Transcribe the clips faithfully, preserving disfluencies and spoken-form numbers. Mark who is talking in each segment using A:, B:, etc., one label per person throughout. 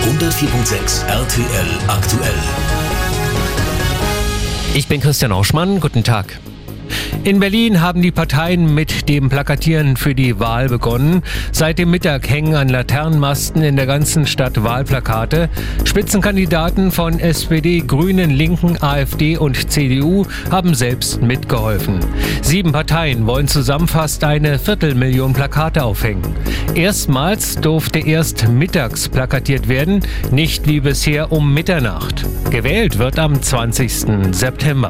A: hundertvier Komma sechs R T L aktuell.
B: Ich bin Christian Auschmann, guten Tag. In Berlin haben die Parteien mit dem Plakatieren für die Wahl begonnen. Seit dem Mittag hängen an Laternenmasten in der ganzen Stadt Wahlplakate. Spitzenkandidaten von S P D, Grünen, Linken, AfD und C D U haben selbst mitgeholfen. Sieben Parteien wollen zusammen fast eine Viertelmillion Plakate aufhängen. Erstmals durfte erst mittags plakatiert werden, nicht wie bisher um Mitternacht. Gewählt wird am zwanzigsten September.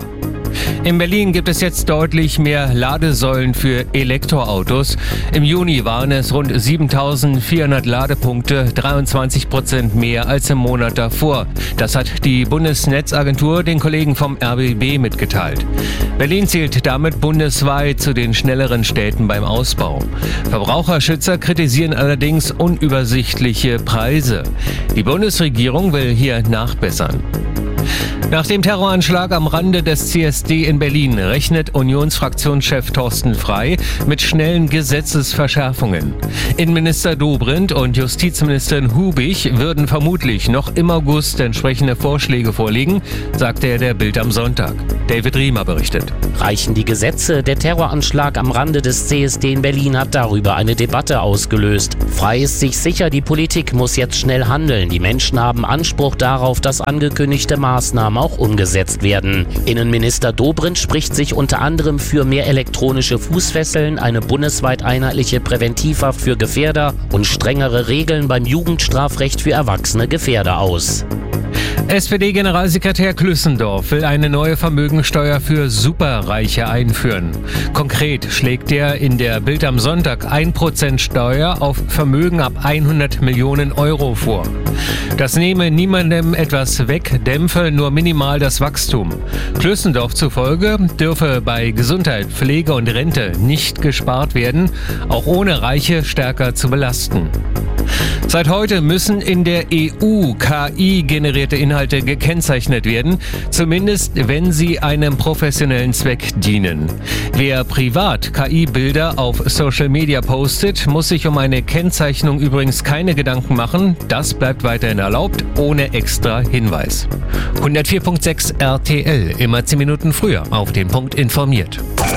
B: In Berlin gibt es jetzt deutlich mehr Ladesäulen für Elektroautos. Im Juni waren es rund siebentausendvierhundert Ladepunkte, dreiundzwanzig Prozent mehr als im Monat davor. Das hat die Bundesnetzagentur den Kollegen vom R B B mitgeteilt. Berlin zählt damit bundesweit zu den schnelleren Städten beim Ausbau. Verbraucherschützer kritisieren allerdings unübersichtliche Preise. Die Bundesregierung will hier nachbessern. Nach dem Terroranschlag am Rande des C S D in Berlin rechnet Unionsfraktionschef Thorsten Frey mit schnellen Gesetzesverschärfungen. Innenminister Dobrindt und Justizministerin Hubig würden vermutlich noch im August entsprechende Vorschläge vorlegen, sagte er der Bild am Sonntag. David Riemer berichtet.
C: Reichen die Gesetze? Der Terroranschlag am Rande des C S D in Berlin hat darüber eine Debatte ausgelöst. Frey ist sich sicher, die Politik muss jetzt schnell handeln. Die Menschen haben Anspruch darauf, dass angekündigte Maßnahmen auch umgesetzt werden. Innenminister Dobrindt spricht sich unter anderem für mehr elektronische Fußfesseln, eine bundesweit einheitliche Präventivhaft für Gefährder und strengere Regeln beim Jugendstrafrecht für erwachsene Gefährder aus.
B: S P D-Generalsekretär Klüssendorf will eine neue Vermögensteuer für Superreiche einführen. Konkret schlägt er in der Bild am Sonntag ein Prozent Steuer auf Vermögen ab hundert Millionen Euro vor. Das nehme niemandem etwas weg, dämpfe nur minimal das Wachstum. Klüssendorf zufolge dürfe bei Gesundheit, Pflege und Rente nicht gespart werden, auch ohne Reiche stärker zu belasten. Seit heute müssen in der E U K I-generierte Inhalte gekennzeichnet werden, zumindest wenn sie einem professionellen Zweck dienen. Wer privat K I-Bilder auf Social Media postet, muss sich um eine Kennzeichnung übrigens keine Gedanken machen. Das bleibt weiterhin erlaubt, ohne extra Hinweis. hundertvier Komma sechs R T L, immer zehn Minuten früher auf den Punkt informiert.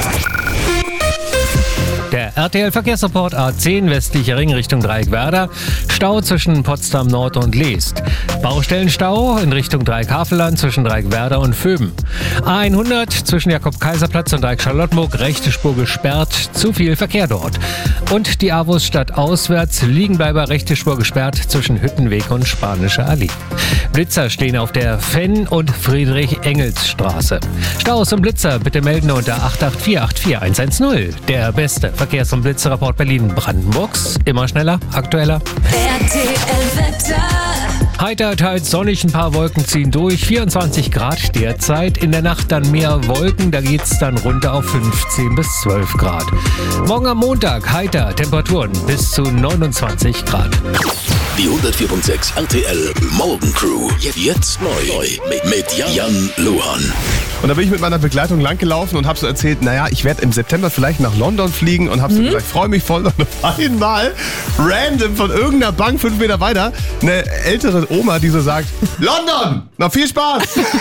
B: Der R T L-Verkehrsreport A zehn, westlicher Ring Richtung Dreieckwerder. Stau zwischen Potsdam Nord und Leest. Baustellenstau in Richtung Dreieck-Havelland zwischen Dreieckwerder und Vöben. A hundert zwischen Jakob-Kaiser-Platz und Dreieck-Charlottenburg, rechte Spur gesperrt, zu viel Verkehr dort. Und die A W U S Stadt auswärts, Liegenbleiber, rechte Spur gesperrt zwischen Hüttenweg und Spanische Allee. Blitzer stehen auf der Fenn- und Friedrich-Engels-Straße. Staus und Blitzer bitte melden unter acht acht vier acht vier eins eins null. Der beste Verkehrs- und Blitzerreport Berlin-Brandenburgs. Immer schneller, aktueller.
D: R T L-Wetter.
B: Heiter, teils sonnig, ein paar Wolken ziehen durch. vierundzwanzig Grad derzeit. In der Nacht dann mehr Wolken, da geht's dann runter auf fünfzehn bis zwölf Grad. Morgen am Montag heiter, Temperaturen bis zu neunundzwanzig Grad.
A: Die hundertvier Komma sechs R T L Morgencrew. Jetzt neu mit, mit Jan Luhan.
E: Und da bin ich mit meiner Begleitung langgelaufen und habe so erzählt, naja, ich werde im September vielleicht nach London fliegen und habe so mhm. gesagt, ich freue mich voll. Und auf einmal, random von irgendeiner Bank fünf Meter weiter, eine ältere Oma, die so sagt, London, na viel Spaß.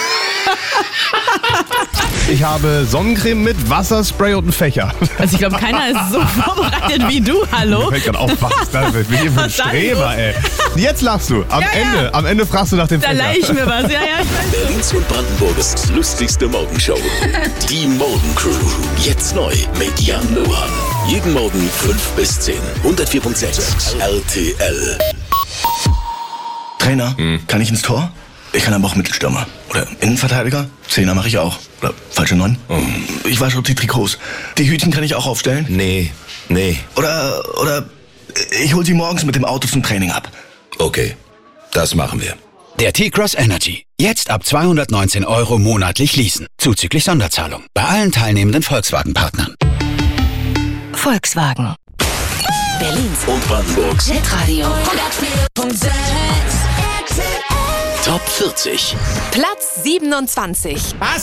E: Ich habe Sonnencreme mit, Wasserspray und einen Fächer.
F: Also ich glaube, keiner ist so vorbereitet wie du, hallo?
E: Ich fällt gerade auf, was da wird. Bin hier für ein Streber, ey. Jetzt lachst du. Am
F: ja,
E: Ende,
F: ja.
E: am Ende fragst du nach dem
F: da
E: Fächer.
F: Da leih ich mir was, ja, ja.
A: Berlins und Brandenburgs lustigste Morgenshow. Die Morgencrew. Jetzt neu mit Jan Luhan. Jeden Morgen fünf bis zehn. hundertvier Komma sechs R T L.
G: Trainer, hm. kann ich ins Tor? Ich kann aber auch Mittelstürmer. Oder Innenverteidiger. Zehner mache ich auch. Oder falsche Neun. Oh. Ich wasche auch die Trikots. Die Hütchen kann ich auch aufstellen.
A: Nee, nee.
G: Oder, oder ich hol sie morgens mit dem Auto zum Training ab.
A: Okay, das machen wir.
H: Der T-Cross Energy. Jetzt ab zweihundertneunzehn Euro monatlich leasen. Zuzüglich Sonderzahlung. Bei allen teilnehmenden Volkswagen-Partnern.
D: Volkswagen. Berlins
A: und Brandenburgs
D: Hitradio hundertvier Komma sechs.
A: Top vierzig.
D: Platz siebenundzwanzig.
I: Was?